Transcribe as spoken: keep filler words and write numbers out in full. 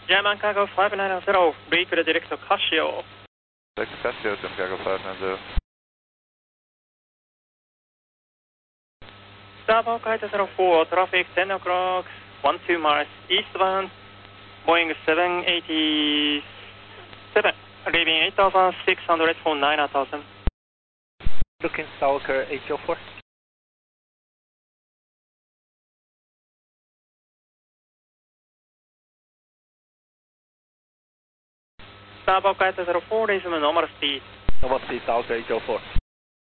German Cargo five nine zero, vehicle direct to Casio. Direct to Casio, German Cargo five nine zero. Starboard Kite zero four, traffic ten o'clock, one two miles eastbound, Boeing seven eighty-seven, leaving eight thousand six hundred for nine thousand. Looking Stalker eight oh four. Starboard Kite zero four, resume normal speed. Normal speed Stalker eight oh four.